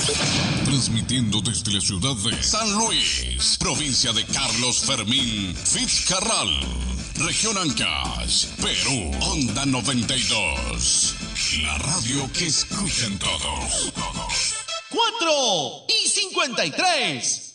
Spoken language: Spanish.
Transmitiendo desde la ciudad de San Luis, provincia de Carlos Fermín Fitzcarral, región Ancash, Perú, Onda 92. La radio que escuchan todos. 4:53.